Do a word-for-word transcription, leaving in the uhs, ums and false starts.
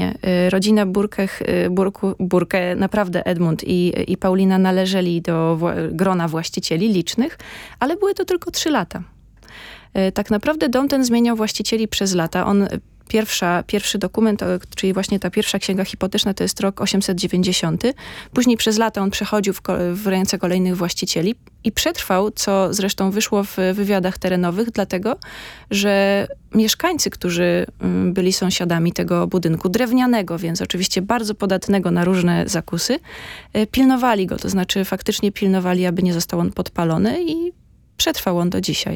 właśnie. Rodzina Burkech, Burku, Burke, naprawdę Edmund i, i Paulina należeli do wła- grona właścicieli licznych, ale były to tylko trzy lata. Tak naprawdę dom ten zmieniał właścicieli przez lata. On Pierwsza, pierwszy dokument, czyli właśnie ta pierwsza księga hipoteczna, to jest rok osiemset dziewięćdziesiąty. Później przez lata on przechodził w, w ręce kolejnych właścicieli i przetrwał, co zresztą wyszło w wywiadach terenowych, dlatego, że mieszkańcy, którzy byli sąsiadami tego budynku, drewnianego, więc oczywiście bardzo podatnego na różne zakusy, pilnowali go, to znaczy faktycznie pilnowali, aby nie został on podpalony i przetrwał on do dzisiaj.